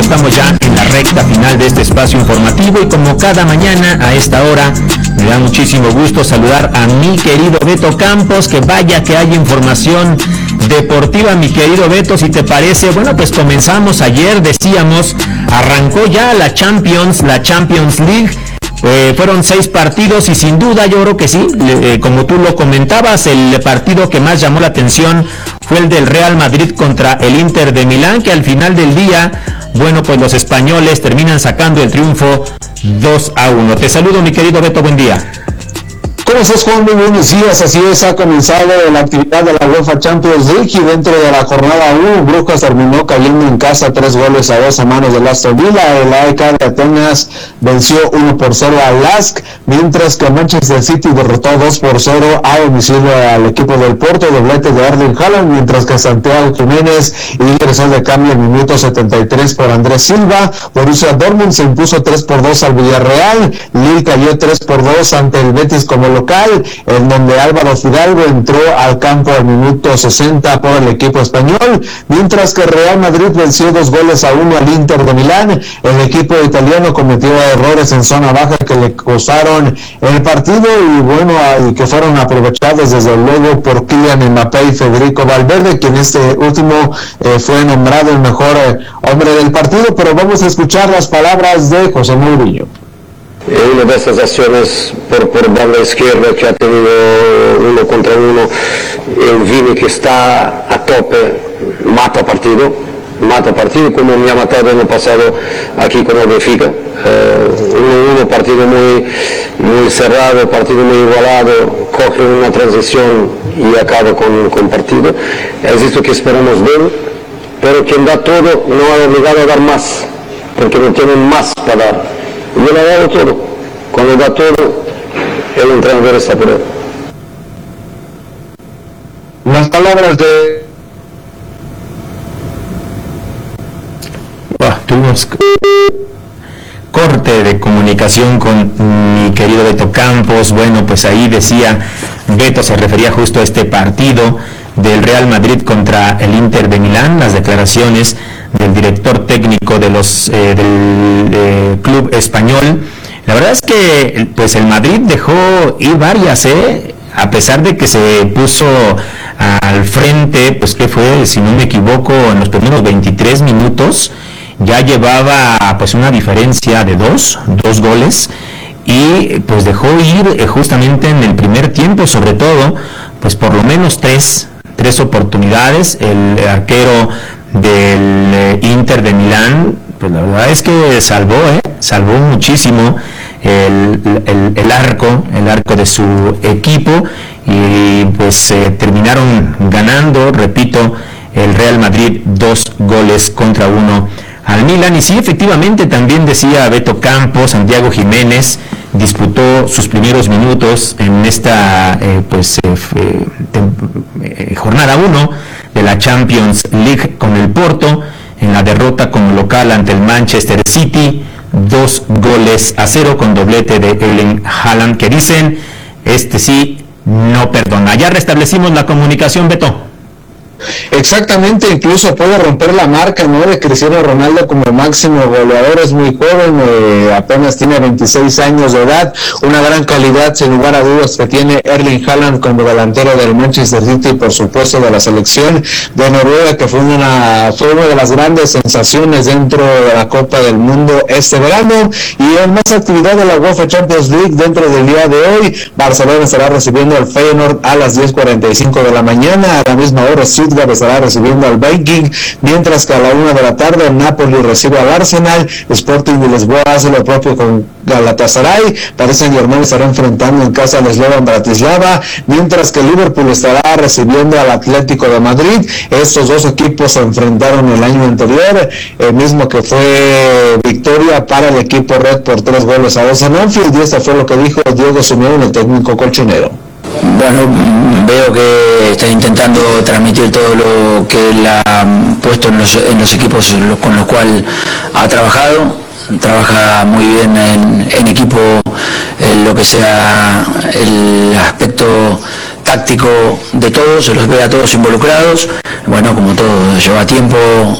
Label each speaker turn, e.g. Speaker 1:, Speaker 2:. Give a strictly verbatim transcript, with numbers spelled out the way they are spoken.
Speaker 1: estamos ya en la recta final de este espacio informativo y como cada mañana a esta hora me da muchísimo gusto saludar a mi querido Beto Campos, que vaya que hay información deportiva, mi querido Beto, si te parece. Bueno, pues comenzamos ayer, decíamos, arrancó ya la Champions, la Champions League. Eh, fueron seis partidos y sin duda yo creo que sí, eh, como tú lo comentabas, el partido que más llamó la atención fue el del Real Madrid contra el Inter de Milán, que al final del día, bueno, pues los españoles terminan sacando el triunfo dos a uno. Te saludo, mi querido Beto, buen día.
Speaker 2: ¿Cómo estás, Juan? Muy buenos días. Así es, ha comenzado la actividad de la UEFA Champions League y dentro de la jornada uno, Brujas terminó cayendo en casa tres goles a dos a manos del Aston Villa. El A E K de Atenas venció uno por cero al Lask, mientras que Manchester City derrotó dos por cero a domicilio al equipo del Porto, doblete de Erling Haaland, mientras que Santiago Jiménez ingresó de cambio en minuto setenta y tres por Andrés Silva. Borussia Dortmund se impuso tres por dos al Villarreal. Lille cayó tres por dos ante el Betis como local, en donde Álvaro Fidalgo entró al campo al minuto sesenta por el equipo español, mientras que Real Madrid venció dos goles a uno al Inter de Milán. El equipo italiano cometió errores en zona baja que le costaron el partido y bueno, y que fueron aprovechados desde luego por Kylian Mbappé y Federico Valverde, quien este último eh, fue nombrado el mejor eh, hombre del partido. Pero vamos a escuchar las palabras de José Mourinho.
Speaker 3: Una de esas acciones por, por banda izquierda que ha tenido uno contra uno, el Vini que está a tope, mata partido, mata partido como me ha matado el año pasado aquí con el Benfica. Uh, uno, uno partido muy, muy cerrado, partido muy igualado, coge una transición y acaba con, con partido. Es esto que esperamos de él, pero quien da todo no ha obligado a dar más, porque no tienen más para dar. Yo le he dado todo. Cuando da todo, el entrenador está por él.
Speaker 2: Las palabras de...
Speaker 1: Oh, tuvimos corte de comunicación con mi querido Beto Campos. Bueno, pues ahí decía, Beto se refería justo a este partido del Real Madrid contra el Inter de Milán, las declaraciones del director técnico de los eh, del eh, club español. La verdad es que pues el Madrid dejó ir varias, eh, a pesar de que se puso al frente, pues que fue, si no me equivoco, en los primeros veintitrés minutos, ya llevaba pues una diferencia de dos, dos goles, y pues dejó ir eh, justamente en el primer tiempo, sobre todo, pues por lo menos tres, tres oportunidades. El arquero del eh, Inter de Milán, pues la verdad es que salvó, eh, salvó muchísimo el, el, el arco, el arco de su equipo, y pues eh, terminaron ganando, repito, el Real Madrid dos goles contra uno al Milan. Y sí, efectivamente, también decía Beto Campos, Santiago Jiménez disputó sus primeros minutos en esta eh, pues eh, eh, jornada uno de la Champions League con el Porto, en la derrota como local ante el Manchester City, dos goles a cero con doblete de Erling Haaland, que dicen, este sí no perdona. Ya restablecimos la comunicación, Beto.
Speaker 2: Exactamente, incluso puede romper la marca, ¿no?, de Cristiano Ronaldo como máximo goleador. Es muy joven, eh, apenas tiene veintiséis años de edad, una gran calidad sin lugar a dudas que tiene Erling Haaland como delantero del Manchester City y por supuesto de la selección de Noruega, que fue una, fue una de las grandes sensaciones dentro de la Copa del Mundo este verano. Y en más actividad de la UEFA Champions League dentro del día de hoy, Barcelona estará recibiendo al Feyenoord a las diez cuarenta y cinco de la mañana. A la misma hora Stuttgart estará recibiendo al Viking, mientras que a la una de la tarde el Napoli recibe al Arsenal. Sporting de Lisboa hace lo propio con Galatasaray. Paris Saint-Germain estará enfrentando en casa al Slovan Bratislava, mientras que Liverpool estará recibiendo al Atlético de Madrid. Estos dos equipos se enfrentaron el año anterior, el mismo que fue victoria para el equipo red por tres goles a dos en Anfield, y esto fue lo que dijo Diego Simeone, el técnico colchonero.
Speaker 4: Bueno, veo que está intentando transmitir todo lo que él ha puesto en los, en los equipos con los cuales ha trabajado. Trabaja muy bien en, en equipo, en lo que sea el aspecto táctico de todos, se los ve a todos involucrados. Bueno, como todo, lleva tiempo